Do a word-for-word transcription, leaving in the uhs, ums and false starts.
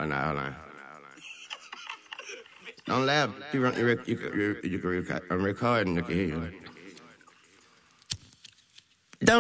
on, hold on. Don't laugh. You, run, you, you, you, you, you, I'm recording. You can hear you.